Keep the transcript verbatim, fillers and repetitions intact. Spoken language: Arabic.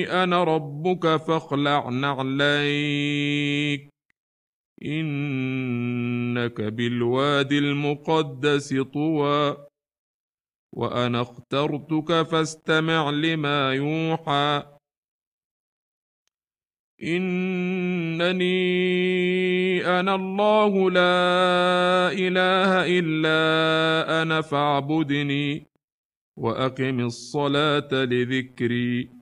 أنا ربك فاخلع نعليك إنك بالوادي المقدس طوى وأنا اخترتك فاستمع لما يوحى إنني أنا الله لا إله إلا أنا فاعبدني وأقم الصلاة لذكري